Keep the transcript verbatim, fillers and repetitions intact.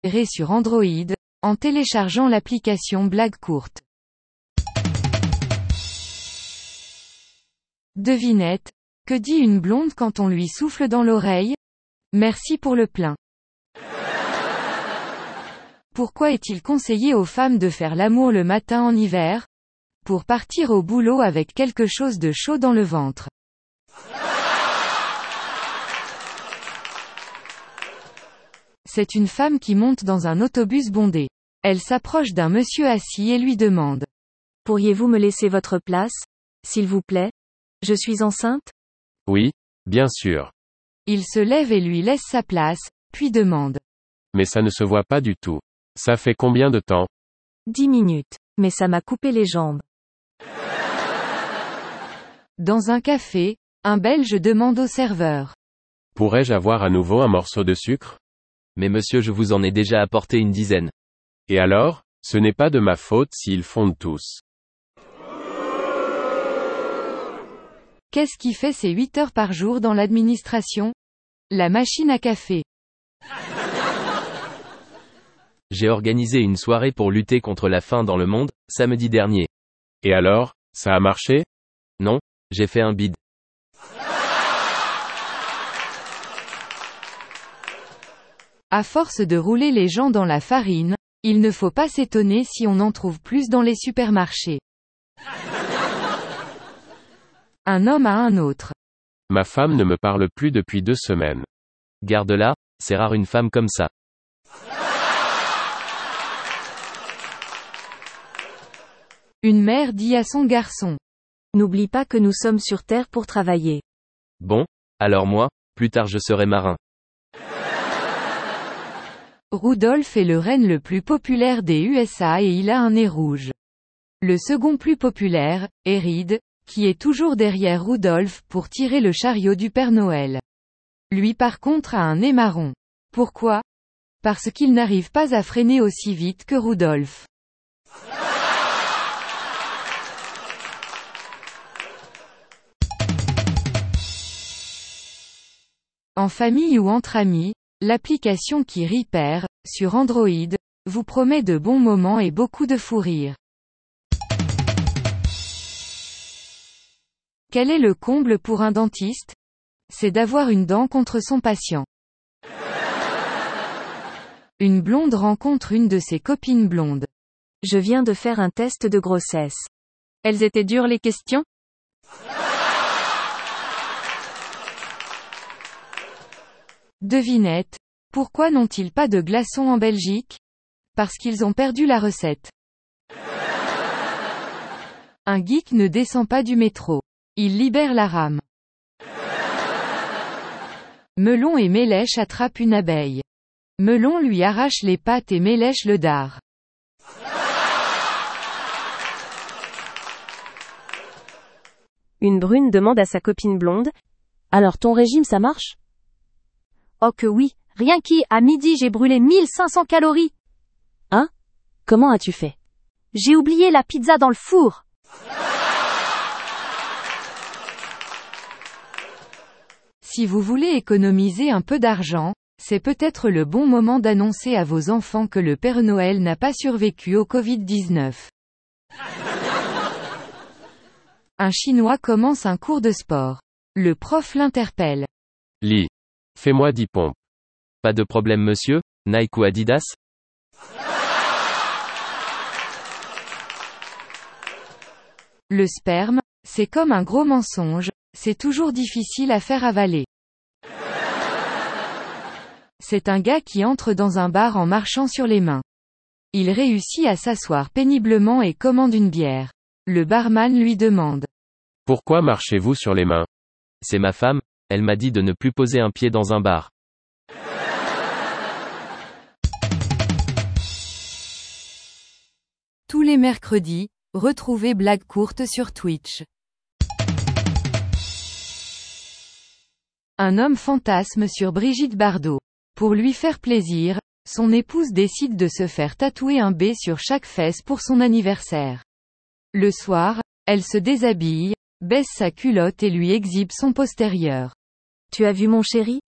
sur Android, en téléchargeant l'application Blague courte. Devinette. Que dit une blonde quand on lui souffle dans l'oreille? Merci pour le plein. Pourquoi est-il conseillé aux femmes de faire l'amour le matin en hiver? Pour partir au boulot avec quelque chose de chaud dans le ventre. C'est une femme qui monte dans un autobus bondé. Elle s'approche d'un monsieur assis et lui demande. Pourriez-vous me laisser votre place, s'il vous plaît? Je suis enceinte? Oui, bien sûr. Il se lève et lui laisse sa place, puis demande. Mais ça ne se voit pas du tout. Ça fait combien de temps? Dix minutes. Mais ça m'a coupé les jambes. Dans un café, un Belge demande au serveur. Pourrais-je avoir à nouveau un morceau de sucre? Mais monsieur, je vous en ai déjà apporté une dizaine. Et alors, ce n'est pas de ma faute s'ils fondent tous. Qu'est-ce qui fait ses huit heures par jour dans l'administration? La machine à café. J'ai organisé une soirée pour lutter contre la faim dans le monde, samedi dernier. Et alors, ça a marché? Non, j'ai fait un bide. À force de rouler les gens dans la farine, il ne faut pas s'étonner si on en trouve plus dans les supermarchés. Un homme à un autre. Ma femme ne me parle plus depuis deux semaines. Garde-la, c'est rare une femme comme ça. Une mère dit à son garçon. N'oublie pas que nous sommes sur Terre pour travailler. Bon, alors moi, plus tard je serai marin. Rudolph est le renne le plus populaire des U S A et il a un nez rouge. Le second plus populaire, est Reed, qui est toujours derrière Rudolph pour tirer le chariot du Père Noël. Lui par contre a un nez marron. Pourquoi? Parce qu'il n'arrive pas à freiner aussi vite que Rudolph. En famille ou entre amis, l'application qui rit perd, sur Android, vous promet de bons moments et beaucoup de fou rire. Quel est le comble pour un dentiste? C'est d'avoir une dent contre son patient. Une blonde rencontre une de ses copines blondes. Je viens de faire un test de grossesse. Elles étaient dures les questions? Devinette. Pourquoi n'ont-ils pas de glaçons en Belgique? Parce qu'ils ont perdu la recette. Un geek ne descend pas du métro. Il libère la rame. Melon et Mélèche attrapent une abeille. Melon lui arrache les pattes et Mélèche le dard. Une brune demande à sa copine blonde. Alors ton régime ça marche? Oh que oui, rien qu'à à midi j'ai brûlé mille cinq cents calories. Hein? Comment as-tu fait? J'ai oublié la pizza dans le four. Si vous voulez économiser un peu d'argent, c'est peut-être le bon moment d'annoncer à vos enfants que le Père Noël n'a pas survécu au covid dix-neuf. Un Chinois commence un cours de sport. Le prof l'interpelle. Lee. Fais-moi dix pompes. Pas de problème monsieur, Nike ou Adidas? Le sperme, c'est comme un gros mensonge, c'est toujours difficile à faire avaler. C'est un gars qui entre dans un bar en marchant sur les mains. Il réussit à s'asseoir péniblement et commande une bière. Le barman lui demande. Pourquoi marchez-vous sur les mains? C'est ma femme, elle m'a dit de ne plus poser un pied dans un bar. Tous les mercredis, retrouvez Blague courte sur Twitch. Un homme fantasme sur Brigitte Bardot. Pour lui faire plaisir, son épouse décide de se faire tatouer un B sur chaque fesse pour son anniversaire. Le soir, elle se déshabille, baisse sa culotte et lui exhibe son postérieur. Tu as vu mon chéri?